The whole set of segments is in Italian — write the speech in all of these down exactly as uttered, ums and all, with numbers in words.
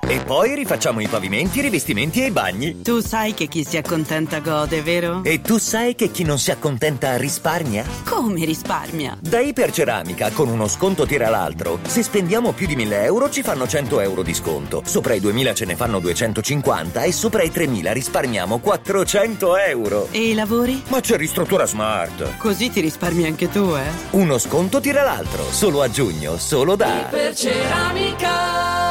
E poi rifacciamo i pavimenti, i rivestimenti e i bagni. Tu sai che chi si accontenta gode, vero? E tu sai che chi non si accontenta risparmia? Come risparmia? Da Iperceramica, con uno sconto tira l'altro. Se spendiamo più di mille euro ci fanno cento euro di sconto. Sopra i duemila ce ne fanno duecentocinquanta e sopra i tremila risparmiamo quattrocento euro. E i lavori? Ma c'è Ristruttura Smart. Così ti risparmi anche tu, eh? Uno sconto tira l'altro. Solo a giugno, solo da Iperceramica.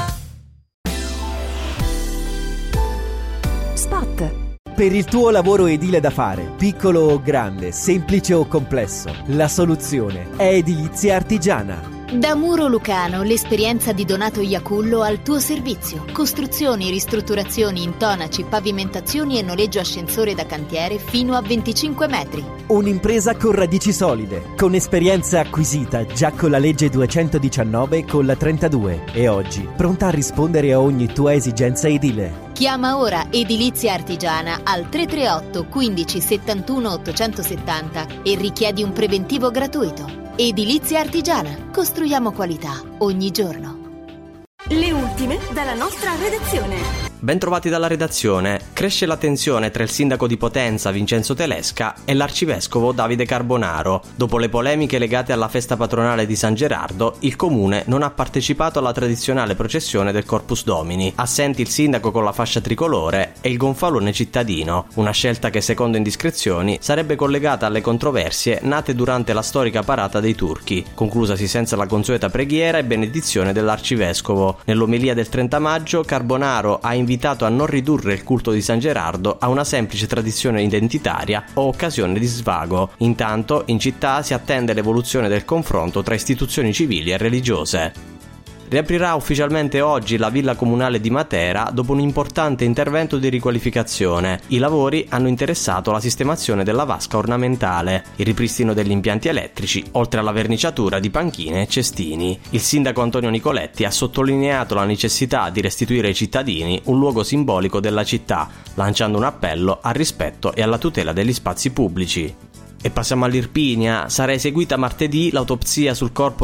Spot. Per il tuo lavoro edile da fare, piccolo o grande, semplice o complesso, la soluzione è Edilizia Artigiana. Da Muro Lucano, l'esperienza di Donato Iacullo al tuo servizio. Costruzioni, ristrutturazioni, intonaci, pavimentazioni e noleggio ascensore da cantiere fino a venticinque metri. Un'impresa con radici solide, con esperienza acquisita già con la legge duecentodiciannove e con la trentadue e oggi pronta a rispondere a ogni tua esigenza edile. Chiama ora Edilizia Artigiana al tre tre otto quindici settantuno ottocentosettanta e richiedi un preventivo gratuito. Edilizia Artigiana. Costruiamo qualità ogni giorno. Le ultime dalla nostra redazione. Bentrovati dalla redazione. Cresce la tensione tra il sindaco di Potenza Vincenzo Telesca e l'arcivescovo Davide Carbonaro. Dopo le polemiche legate alla festa patronale di San Gerardo, il comune non ha partecipato alla tradizionale processione del Corpus Domini. Assenti il sindaco con la fascia tricolore e il gonfalone cittadino, una scelta che secondo indiscrezioni sarebbe collegata alle controversie nate durante la storica parata dei turchi, conclusasi senza la consueta preghiera e benedizione dell'arcivescovo. Nell'omelia del trenta maggio Carbonaro ha invitato invitato a non ridurre il culto di San Gerardo a una semplice tradizione identitaria o occasione di svago. Intanto, in città si attende l'evoluzione del confronto tra istituzioni civili e religiose. Riaprirà ufficialmente oggi la villa comunale di Matera dopo un importante intervento di riqualificazione. I lavori hanno interessato la sistemazione della vasca ornamentale, il ripristino degli impianti elettrici, oltre alla verniciatura di panchine e cestini. Il sindaco Antonio Nicoletti ha sottolineato la necessità di restituire ai cittadini un luogo simbolico della città, lanciando un appello al rispetto e alla tutela degli spazi pubblici. E passiamo all'Irpinia. Sarà eseguita martedì l'autopsia sul corpo